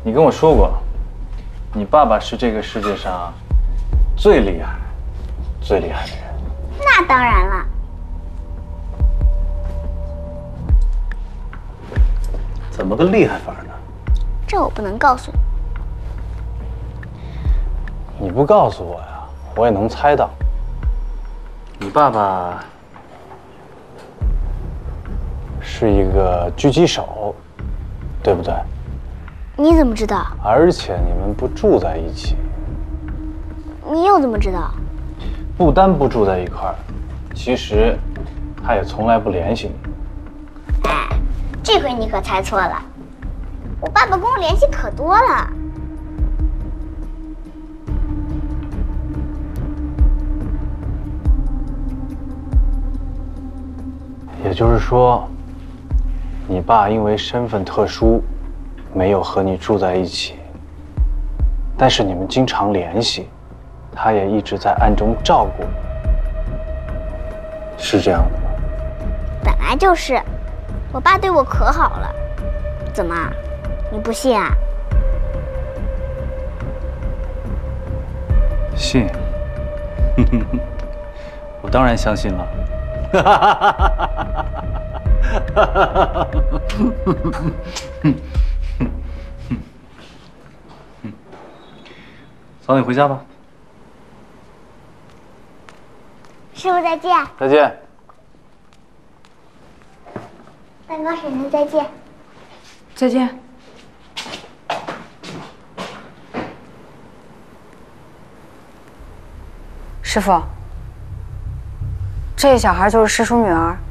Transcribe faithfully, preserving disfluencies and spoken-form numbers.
你跟我说过，你爸爸是这个世界上最厉害、最厉害的人。 那当然了。 怎么个厉害法呢？ 这我不能告诉你。 你不告诉我呀，我也能猜到。你爸爸是一个狙击手，对不对？ 你怎么知道？ 而且你们不住在一起。 你又怎么知道？ 不单不住在一块儿，其实他也从来不联系你。 哎，这回你可猜错了。我爸爸跟我联系可多了。 也就是说，你爸因为身份特殊，没有和你住在一起，但是你们经常联系，他也一直在暗中照顾你，是这样的吗？ 本来就是，我爸对我可好了。怎么，你不信啊？ 信，我当然相信了。早点回家吧。 师傅再见。 再见。 蛋糕婶婶再见。 再见。师傅，这小孩就是师叔女儿。